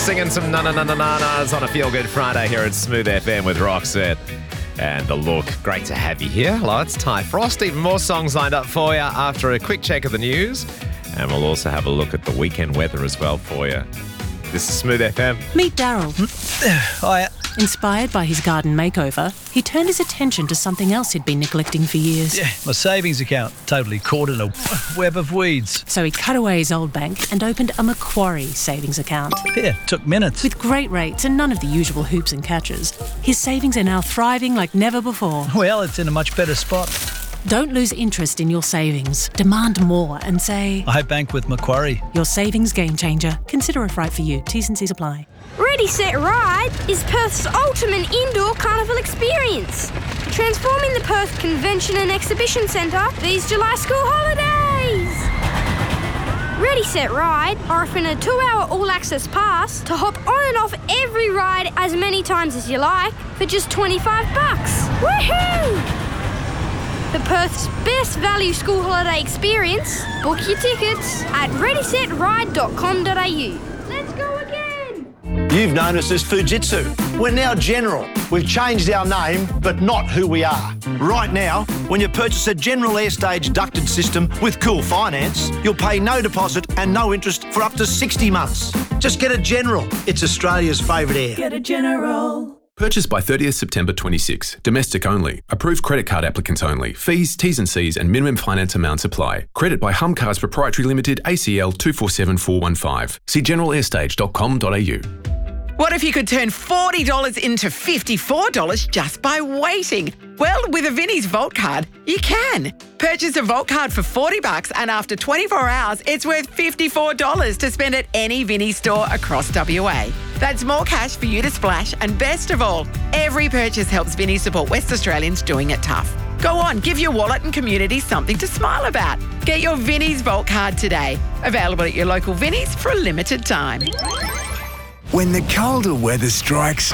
singing some na-na-na-na-nas on a feel-good Friday here at Smooth FM with Roxette. And The Look, great to have you here. Hello, it's Ty Frost. Even more songs lined up for you after a quick check of the news. And we'll also have a look at the weekend weather as well for you. This is Smooth FM. Meet Daryl. Hiya. Inspired by his garden makeover, he turned his attention to something else he'd been neglecting for years. Yeah, my savings account, totally caught in a web of weeds. So he cut away his old bank and opened a Macquarie savings account. Yeah, took minutes. With great rates and none of the usual hoops and catches, his savings are now thriving like never before. Well, it's in a much better spot. Don't lose interest in your savings. Demand more and say, I bank with Macquarie. Your savings game changer. Consider if right for you. T's and C's apply. Ready, Set, Ride is Perth's ultimate indoor carnival experience. Transforming the Perth Convention and Exhibition Centre these July school holidays. Ready, Set, Ride are offering a 2-hour all-access pass to hop on and off every ride as many times as you like for just $25. Woohoo! For Perth's best value school holiday experience, book your tickets at readysetride.com.au. Let's go again! You've known us as Fujitsu. We're now General. We've changed our name, but not who we are. Right now, when you purchase a General Airstage ducted system with Cool Finance, you'll pay no deposit and no interest for up to 60 months. Just get a General. It's Australia's favourite air. Get a General. Purchased by 30th September 26. Domestic only. Approved credit card applicants only. Fees, T's and C's and minimum finance amounts apply. Credit by Humcars Proprietary Limited, ACL 247415. See generalairstage.com.au. What if you could turn $40 into $54 just by waiting? Well, with a Vinnie's Vault card, you can. Purchase a Vault card for $40 and after 24 hours, it's worth $54 to spend at any Vinnie's store across WA. That's more cash for you to splash, and best of all, every purchase helps Vinnie's support West Australians doing it tough. Go on, give your wallet and community something to smile about. Get your Vinnie's Vault card today. Available at your local Vinnie's for a limited time. When the colder weather strikes,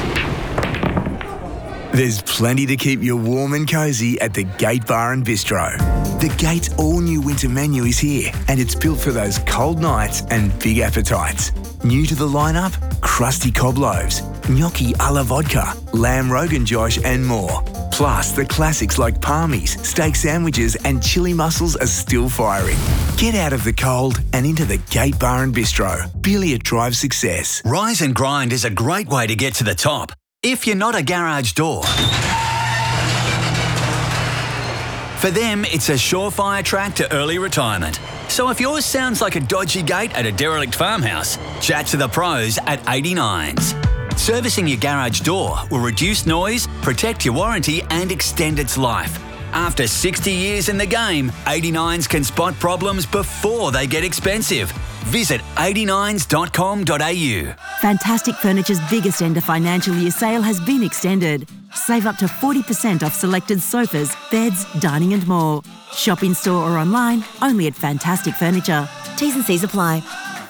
there's plenty to keep you warm and cosy at the Gate Bar and Bistro. The Gate's all-new winter menu is here, and it's built for those cold nights and big appetites. New to the lineup, crusty cob loaves, gnocchi a la vodka, lamb rogan josh and more. Plus, the classics like palmies, steak sandwiches and chili mussels are still firing. Get out of the cold and into the Gate Bar and Bistro. Beeliot Drive Success. Rise and Grind is a great way to get to the top. If you're not a garage door. For them, it's a surefire track to early retirement. So if yours sounds like a dodgy gate at a derelict farmhouse, chat to the pros at 89s. Servicing your garage door will reduce noise, protect your warranty and extend its life. After 60 years in the game, 89s can spot problems before they get expensive. Visit 89s.com.au. Fantastic Furniture's biggest end of financial year sale has been extended. Save up to 40% off selected sofas, beds, dining and more. Shop in store or online, only at Fantastic Furniture. T's and C's apply.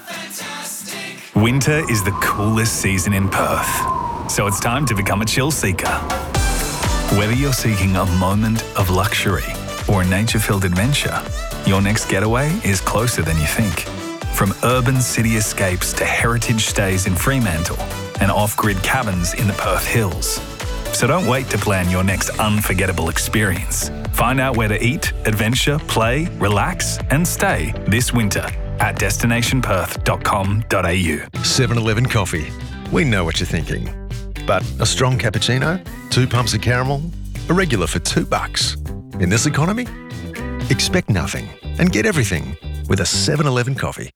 Winter is the coolest season in Perth, so it's time to become a chill seeker. Whether you're seeking a moment of luxury or a nature-filled adventure, your next getaway is closer than you think. From urban city escapes to heritage stays in Fremantle and off-grid cabins in the Perth Hills. So don't wait to plan your next unforgettable experience. Find out where to eat, adventure, play, relax and stay this winter at destinationperth.com.au. 7-Eleven coffee. We know what you're thinking. But a strong cappuccino, 2 pumps of caramel, a regular for $2. In this economy, expect nothing and get everything with a 7-Eleven coffee.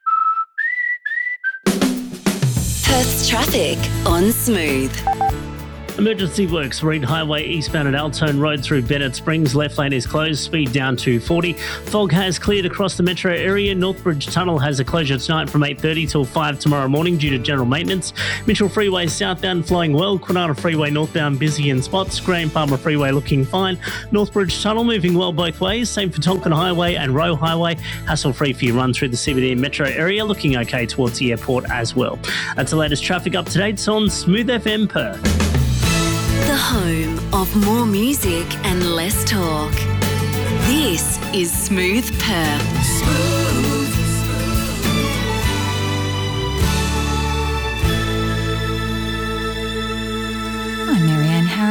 Perth's traffic on Smooth. Emergency works, Reed Highway eastbound at Altone Road through Bennett Springs. Left lane is closed, speed down to 40. Fog has cleared across the metro area. Northbridge Tunnel has a closure tonight from 8:30 till 5 tomorrow morning due to general maintenance. Mitchell Freeway southbound flowing well. Kwinana Freeway northbound busy in spots. Graham Palmer Freeway looking fine. Northbridge Tunnel moving well both ways. Same for Tonkin Highway and Roe Highway. Hassle-free for your run through the CBD metro area. Looking okay towards the airport as well. That's the latest traffic up-to-date on Smooth FM Perth. The home of more music and less talk. This is Smooth Perth.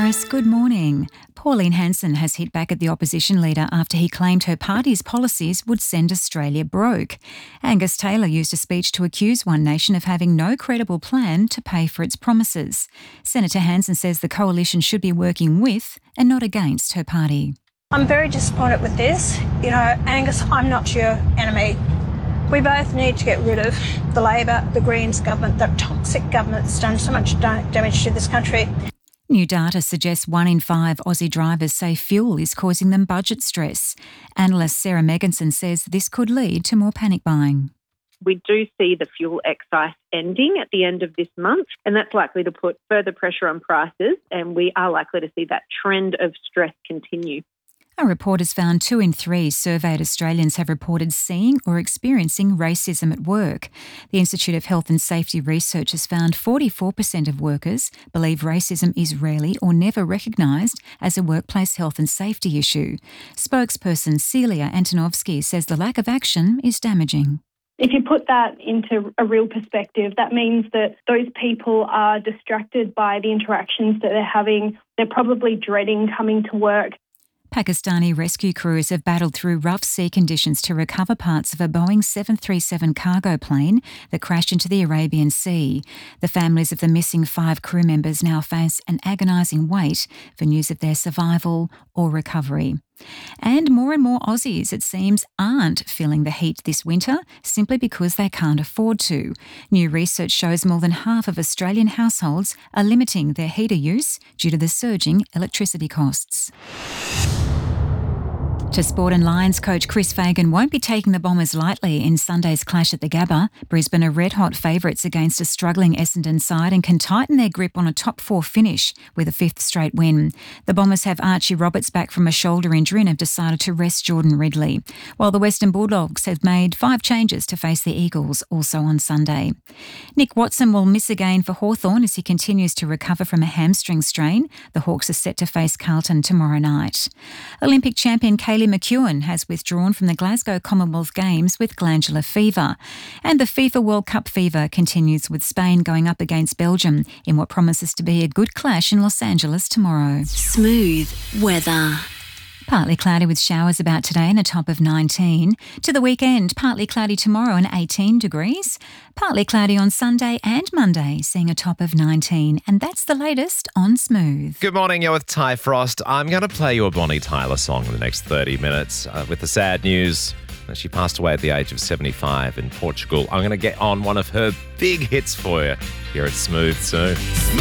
Paris, good morning. Pauline Hanson has hit back at the opposition leader after he claimed her party's policies would send Australia broke. Angus Taylor used a speech to accuse One Nation of having no credible plan to pay for its promises. Senator Hanson says the coalition should be working with and not against her party. I'm very disappointed with this. You know, Angus, I'm not your enemy. We both need to get rid of the Labor, the Greens government, the toxic government that's done so much damage to this country. New data suggests 1 in 5 Aussie drivers say fuel is causing them budget stress. Analyst Sarah Megginson says this could lead to more panic buying. We do see the fuel excise ending at the end of this month, and that's likely to put further pressure on prices, and we are likely to see that trend of stress continue. A report has found 2 in 3 surveyed Australians have reported seeing or experiencing racism at work. The Institute of Health and Safety Research has found 44% of workers believe racism is rarely or never recognised as a workplace health and safety issue. Spokesperson Celia Antonovsky says the lack of action is damaging. If you put that into a real perspective, that means that those people are distracted by the interactions that they're having. They're probably dreading coming to work. Pakistani rescue crews have battled through rough sea conditions to recover parts of a Boeing 737 cargo plane that crashed into the Arabian Sea. The families of the missing 5 crew members now face an agonising wait for news of their survival or recovery. And more Aussies, it seems, aren't feeling the heat this winter simply because they can't afford to. New research shows more than half of Australian households are limiting their heater use due to the surging electricity costs. To sport, and Lions coach Chris Fagan won't be taking the Bombers lightly in Sunday's clash at the Gabba. Brisbane are red-hot favourites against a struggling Essendon side and can tighten their grip on a top 4 finish with a 5th straight win. The Bombers have Archie Roberts back from a shoulder injury and have decided to rest Jordan Ridley, while the Western Bulldogs have made 5 changes to face the Eagles also on Sunday. Nick Watson will miss again for Hawthorn as he continues to recover from a hamstring strain. The Hawks are set to face Carlton tomorrow night. Olympic champion Kaylee McEwen has withdrawn from the Glasgow Commonwealth Games with glandular fever. And the FIFA World Cup fever continues with Spain going up against Belgium in what promises to be a good clash in Los Angeles tomorrow. Smooth weather. Partly cloudy with showers about today and a top of 19. To the weekend, partly cloudy tomorrow and 18 degrees. Partly cloudy on Sunday and Monday, seeing a top of 19. And that's the latest on Smooth. Good morning, you're with Ty Frost. I'm going to play you a Bonnie Tyler song in the next 30 minutes with the sad news that she passed away at the age of 75 in Portugal. I'm going to get on one of her big hits for you here at Smooth soon.